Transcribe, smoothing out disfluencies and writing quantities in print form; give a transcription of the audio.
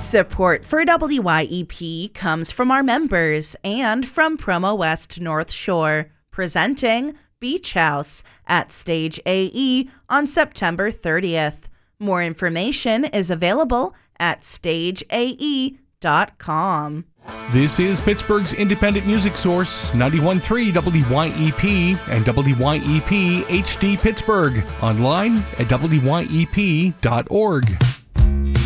Support for WYEP comes from our members and from Promo West North Shore, presenting Beach House at Stage AE on September 30th. More information is available at stageae.com. This is Pittsburgh's independent music source, 91.3 WYEP and WYEP HD Pittsburgh. Online at WYEP.org.